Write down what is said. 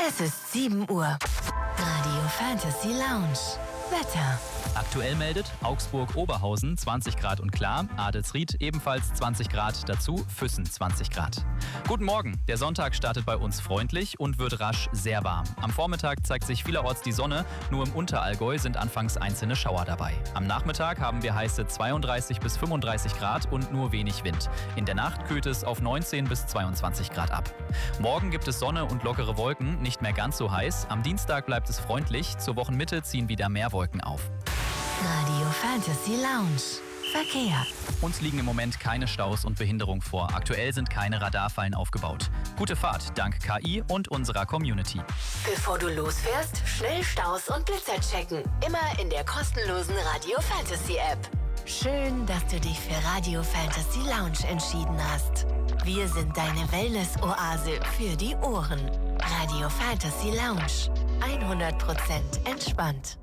Es ist 7 Uhr. Radio Fantasy Lounge. Wetter. Aktuell meldet Augsburg-Oberhausen 20 Grad und klar, Adelsried ebenfalls 20 Grad, dazu Füssen 20 Grad. Guten Morgen, der Sonntag startet bei uns freundlich und wird rasch sehr warm. Am Vormittag zeigt sich vielerorts die Sonne, nur im Unterallgäu sind anfangs einzelne Schauer dabei. Am Nachmittag haben wir heiße 32 bis 35 Grad und nur wenig Wind. In der Nacht kühlt es auf 19 bis 22 Grad ab. Morgen gibt es Sonne und lockere Wolken, nicht mehr ganz so heiß. Am Dienstag bleibt es freundlich, zur Wochenmitte ziehen wieder mehr Wolken auf. Radio Fantasy Lounge. Verkehr. Uns liegen im Moment keine Staus und Behinderung vor. Aktuell sind keine Radarfallen aufgebaut. Gute Fahrt dank KI und unserer Community. Bevor du losfährst, schnell Staus und Blitzer checken. Immer in der kostenlosen Radio Fantasy App. Schön, dass du dich für Radio Fantasy Lounge entschieden hast. Wir sind deine Wellness-Oase für die Ohren. Radio Fantasy Lounge. 100% entspannt.